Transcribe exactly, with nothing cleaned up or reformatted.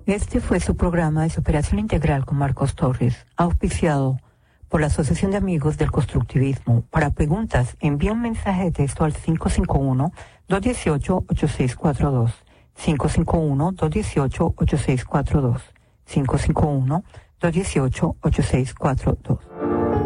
Este fue su programa de superación integral con Marcos Torres, auspiciado por la Asociación de Amigos del Constructivismo. Para preguntas, envía un mensaje de texto al cinco cinco uno, dos uno ocho, ocho seis cuatro dos. cinco cinco uno, dos uno ocho, ocho seis cuatro dos. cinco cinco uno, dos uno ocho, ocho seis cuatro dos.